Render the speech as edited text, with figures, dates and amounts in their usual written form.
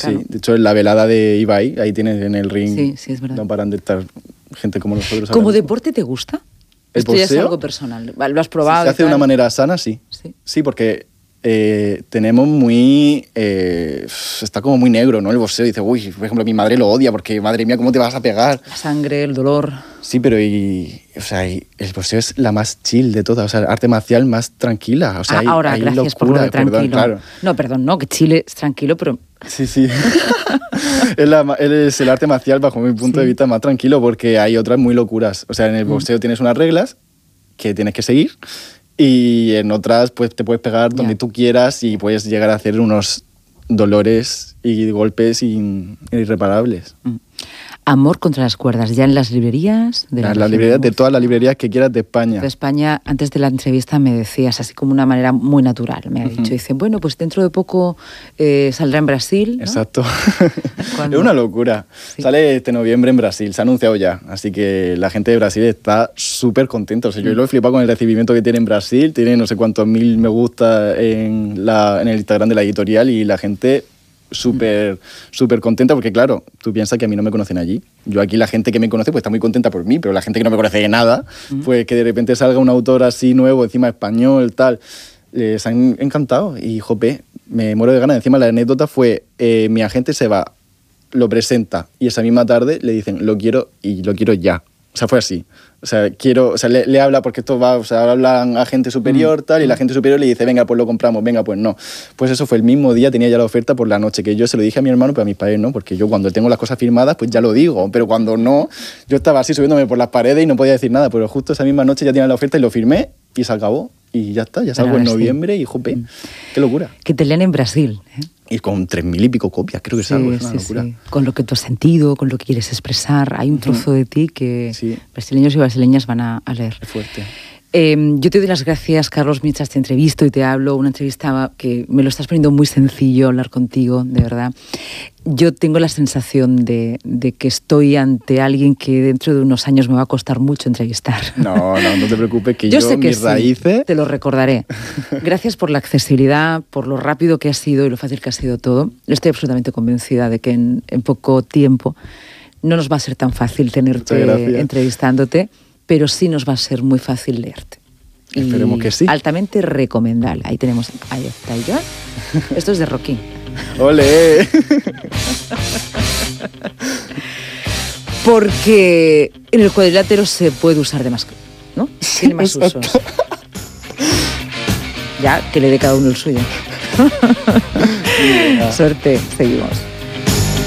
claro. Sí, de hecho, en la velada de Ibai, ahí tienes en el ring, Sí, sí, es verdad. no paran de estar gente como nosotros. ¿Como deporte te gusta? ¿El Esto ya es boxeo? algo personal. ¿Lo has probado? Si se hace de una manera sana, sí. Sí, porque tenemos muy... está como muy negro, ¿no? El boxeo. Dice, uy, por ejemplo, mi madre lo odia porque, madre mía, ¿cómo te vas a pegar? La sangre, el dolor... Sí, pero el boxeo es la más chill de todas, o sea, el arte marcial más tranquila. O sea, ahora, hay gracias locura, por lo de tranquilo. perdón, claro. No, perdón, no, que Chile es tranquilo, pero... Sí, sí. Es el arte marcial, bajo mi punto de vista, más tranquilo, porque hay otras muy locuras. O sea, en el boxeo tienes unas reglas que tienes que seguir y en otras pues te puedes pegar donde tú quieras y puedes llegar a hacer unos dolores y golpes irreparables. Amor contra las cuerdas, ya en las librerías de las librerías, de todas las librerías que quieras de España. De España, antes de la entrevista me decías, así como una manera muy natural, me ha dicho, dice, bueno, pues dentro de poco saldrá en Brasil, ¿no? Exacto. Es una locura. Sí. Sale este noviembre en Brasil, se ha anunciado ya, así que la gente de Brasil está súper contenta. O sea, yo lo he flipado con el recibimiento que tiene en Brasil, tiene no sé cuántos mil me gusta en el Instagram de la editorial y la gente... súper contenta porque, claro, tú piensas que a mí no me conocen allí. Yo aquí la gente que me conoce pues está muy contenta por mí, pero la gente que no me conoce de nada, pues que de repente salga un autor así nuevo, encima español, tal, les han encantado. Y, jope, me muero de ganas. Encima la anécdota fue, mi agente se va, lo presenta y esa misma tarde le dicen, lo quiero y lo quiero ya. O sea, fue así. O sea, le habla porque esto va, o sea, hablan a gente superior, tal, y la gente superior le dice, venga, pues lo compramos, venga, pues no. Pues eso fue el mismo día, tenía ya la oferta por la noche, que yo se lo dije a mi hermano, pero a mis padres no, porque yo cuando tengo las cosas firmadas, pues ya lo digo, pero cuando no, yo estaba así subiéndome por las paredes y no podía decir nada, pero justo esa misma noche ya tenía la oferta y lo firmé y se acabó. Y ya está, ya salgo en noviembre y, jope, qué locura. Que te leen en Brasil, ¿eh? Y con 3.000 y pico copias, creo que salgo, es una locura. Sí. Con lo que tú has sentido, con lo que quieres expresar, hay un trozo de ti que brasileños y brasileñas van a leer. Es fuerte. Yo te doy las gracias, Carlos, mientras te entrevisto y te hablo, una entrevista que me lo estás poniendo muy sencillo hablar contigo, de verdad. Yo tengo la sensación de que estoy ante alguien que dentro de unos años me va a costar mucho entrevistar. No te preocupes, que yo sé que mis raíces... te lo recordaré. Gracias por la accesibilidad, por lo rápido que has sido y lo fácil que ha sido todo. Estoy absolutamente convencida de que en poco tiempo no nos va a ser tan fácil tenerte entrevistándote, pero sí nos va a ser muy fácil leerte. Esperemos que sí. Altamente recomendable. Ahí tenemos, ahí está yo. Esto es de Roquín. ¡Ole! Porque en el cuadrilátero se puede usar de más, ¿no? Tiene más usos. Ya, que le dé cada uno el suyo. Suerte, seguimos.